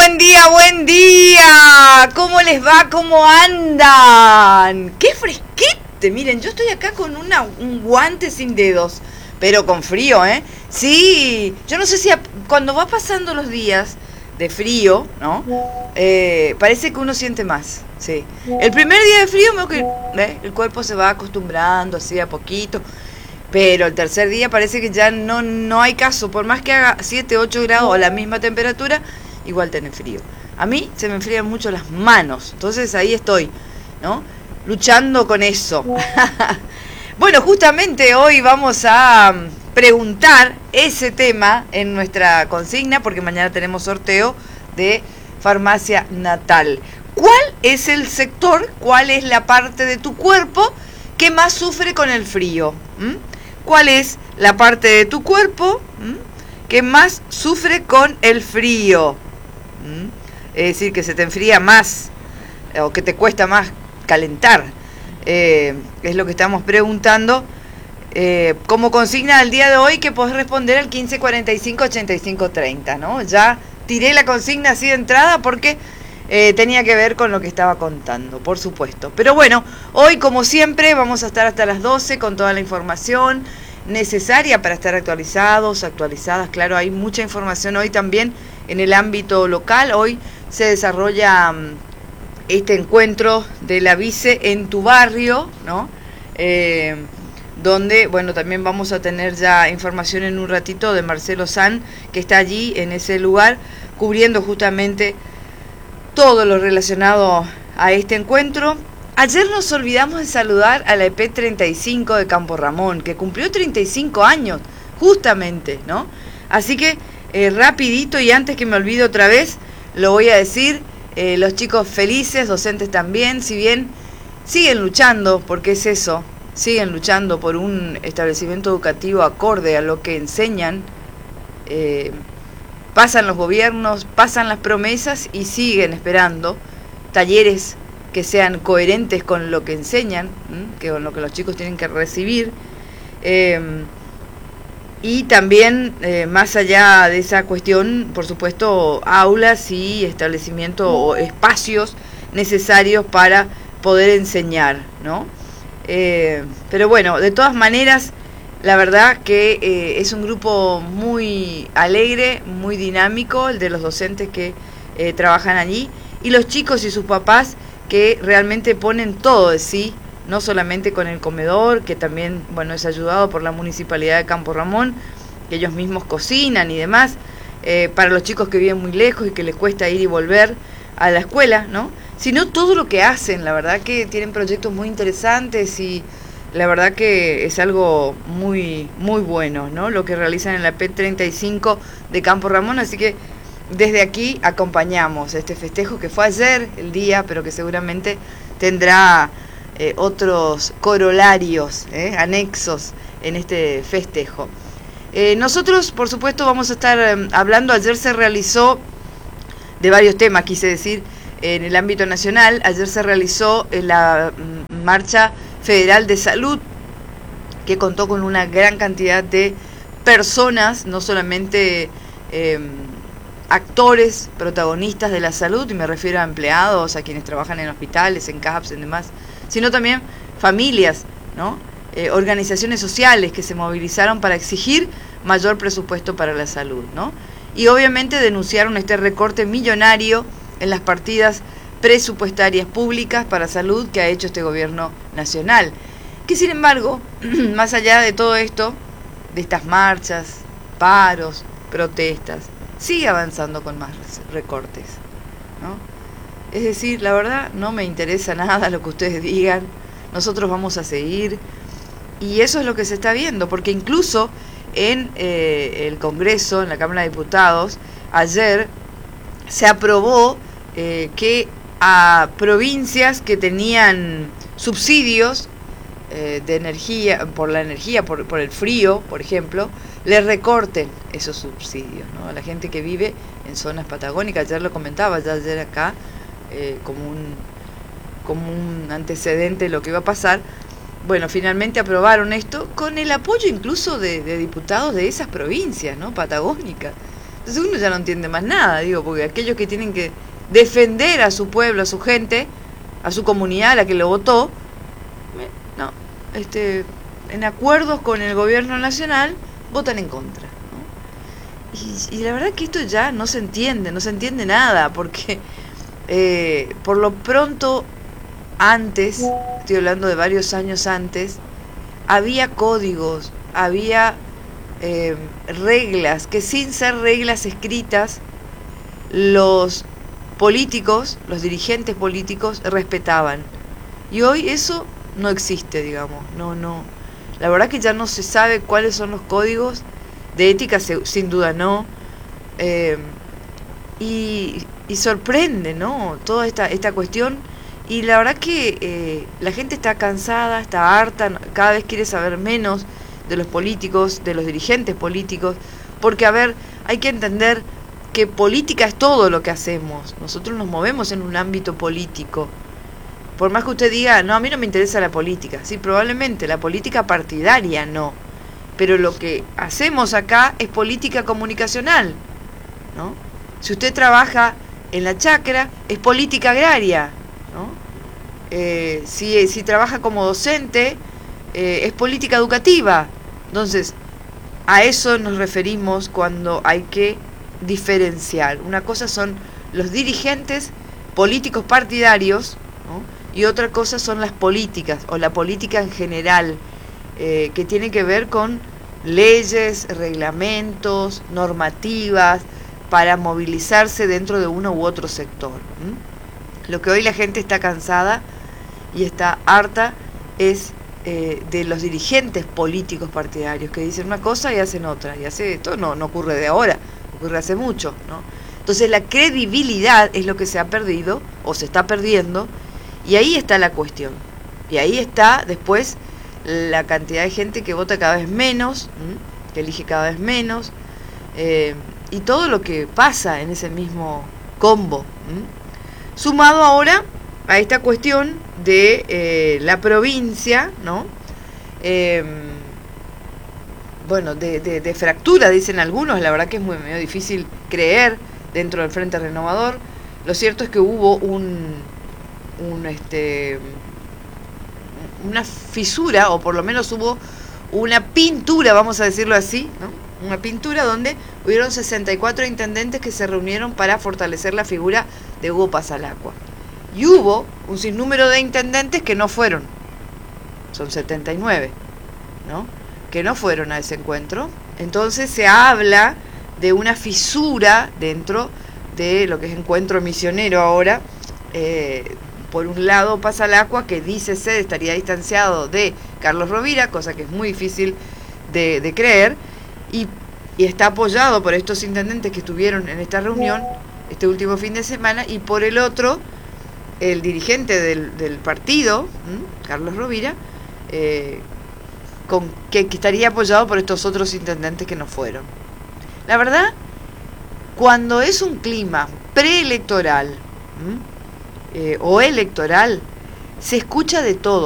buen día, buen día. ¿Cómo les va? ¿Cómo andan? ¡Qué fresquete! Miren, yo estoy acá con un guante sin dedos, pero con frío, ¿eh? Sí, yo no sé si cuando va pasando los días de frío, ¿no? Parece que uno siente más, sí. El primer día de frío, el cuerpo se va acostumbrando así a poquito. Pero el tercer día parece que ya no hay caso. Por más que haga 7, 8 grados o la misma temperatura, igual tenés frío. A mí se me enfrían mucho las manos. Entonces ahí estoy, ¿no? Luchando con eso. Bueno, justamente hoy vamos a preguntar ese tema en nuestra consigna, porque mañana tenemos sorteo de Farmacia Natal. ¿Cuál es el sector, cuál es la parte de tu cuerpo que más sufre con el frío? ¿Cuál es la parte de tu cuerpo que más sufre con el frío? Es decir, que se te enfría más o que te cuesta más calentar. Es lo que estamos preguntando. Como consigna del día de hoy, que podés responder al 1545 85 30, ¿no? Ya tiré la consigna así de entrada porque tenía que ver con lo que estaba contando, por supuesto. Pero bueno, hoy como siempre vamos a estar hasta las 12 con toda la información necesaria para estar actualizadas. Claro, hay mucha información hoy también en el ámbito local. Hoy se desarrolla este encuentro de la Vice en tu barrio, ¿no? Donde, bueno, también vamos a tener ya información en un ratito de Marcelo San, que está allí en ese lugar, cubriendo justamente todo lo relacionado a este encuentro. Ayer nos olvidamos de saludar a la EP 35 de Campo Ramón, que cumplió 35 años, justamente, ¿no? Así que, rapidito, y antes que me olvide otra vez, lo voy a decir, los chicos felices, docentes también, si bien siguen luchando, porque es eso, siguen luchando por un establecimiento educativo acorde a lo que enseñan. Pasan los gobiernos, pasan las promesas y siguen esperando talleres que sean coherentes con lo que enseñan, con lo que los chicos tienen que recibir. Y también, más allá de esa cuestión, por supuesto, aulas y establecimientos o espacios necesarios para poder enseñar, ¿no? Pero bueno, de todas maneras, la verdad que es un grupo muy alegre, muy dinámico, el de los docentes que trabajan allí, y los chicos y sus papás que realmente ponen todo de sí, no solamente con el comedor, que también, bueno, es ayudado por la Municipalidad de Campo Ramón, que ellos mismos cocinan y demás, para los chicos que viven muy lejos y que les cuesta ir y volver a la escuela, ¿no? Sino todo lo que hacen. La verdad que tienen proyectos muy interesantes y la verdad que es algo muy, muy bueno, ¿no? Lo que realizan en la P35 de Campo Ramón, así que desde aquí acompañamos este festejo que fue ayer el día, pero que seguramente tendrá otros corolarios, anexos en este festejo. Nosotros, por supuesto, vamos a estar hablando. Ayer se realizó de varios temas, quise decir, en el ámbito nacional. Ayer se realizó la Marcha Federal de Salud, que contó con una gran cantidad de personas, no solamente actores, protagonistas de la salud, y me refiero a empleados, a quienes trabajan en hospitales, en CAPS, en demás, sino también familias, ¿no? Organizaciones sociales que se movilizaron para exigir mayor presupuesto para la salud, ¿no? Y obviamente denunciaron este recorte millonario en las partidas presupuestarias públicas para salud que ha hecho este gobierno nacional, que sin embargo, más allá de todo esto, de estas marchas, paros, protestas, sigue avanzando con más recortes, ¿no? Es decir, la verdad no me interesa nada lo que ustedes digan, nosotros vamos a seguir, y eso es lo que se está viendo, porque incluso en el Congreso, en la Cámara de Diputados, ayer se aprobó que a provincias que tenían subsidios de energía, por el frío, por ejemplo, les recorten esos subsidios, ¿no? A la gente que vive en zonas patagónicas. Ayer lo comentaba, ya ayer acá, como un antecedente de lo que iba a pasar. Bueno, finalmente aprobaron esto con el apoyo incluso de diputados de esas provincias, ¿no? Patagónicas. Entonces uno ya no entiende más nada, digo, porque aquellos que tienen que defender a su pueblo, a su gente, a su comunidad, a la que lo votó, no, en acuerdos con el gobierno nacional, votan en contra, ¿no? Y la verdad que esto ya no se entiende nada, porque por lo pronto, antes, estoy hablando de varios años antes, había códigos, había reglas, que sin ser reglas escritas, los políticos, los dirigentes políticos respetaban. Y hoy eso no existe, digamos, no. La verdad que ya no se sabe cuáles son los códigos de ética, sin duda no. Y sorprende, ¿no? Toda esta cuestión. Y la verdad que la gente está cansada, está harta, cada vez quiere saber menos de los políticos, de los dirigentes políticos, porque, a ver, hay que entender que política es todo lo que hacemos. Nosotros nos movemos en un ámbito político. Por más que usted diga, no, a mí no me interesa la política. Sí, probablemente la política partidaria no. Pero lo que hacemos acá es política comunicacional, ¿no? Si usted trabaja en la chacra, es política agraria, ¿no? Si trabaja como docente, es política educativa. Entonces, a eso nos referimos cuando hay que diferenciar. Una cosa son los dirigentes políticos partidarios, ¿no? Y otra cosa son las políticas, o la política en general, que tiene que ver con leyes, reglamentos, normativas, para movilizarse dentro de uno u otro sector. Lo que hoy la gente está cansada y está harta es de los dirigentes políticos partidarios, que dicen una cosa y hacen otra. Y esto no ocurre de ahora, ocurre hace mucho, ¿no? Entonces la credibilidad es lo que se ha perdido, o se está perdiendo, y ahí está la cuestión. Y ahí está después la cantidad de gente que vota cada vez menos, que elige cada vez menos, y todo lo que pasa en ese mismo combo. Sumado ahora a esta cuestión de la provincia, ¿no? Bueno, de fractura, dicen algunos. La verdad que es medio difícil creer dentro del Frente Renovador. Lo cierto es que hubo una fisura, o por lo menos hubo una pintura, vamos a decirlo así, ¿no? Una pintura donde hubieron 64 intendentes que se reunieron para fortalecer la figura de Hugo Pasalacqua. Y hubo un sinnúmero de intendentes que no fueron, son 79, ¿no? Que no fueron a ese encuentro. Entonces se habla de una fisura dentro de lo que es Encuentro Misionero ahora. Por un lado Pasalacqua, que dícese estaría distanciado de Carlos Rovira, cosa que es muy difícil de creer, y está apoyado por estos intendentes que estuvieron en esta reunión este último fin de semana, y por el otro, el dirigente del partido, Carlos Rovira, que estaría apoyado por estos otros intendentes que no fueron. La verdad, cuando es un clima preelectoral o electoral, se escucha de todo.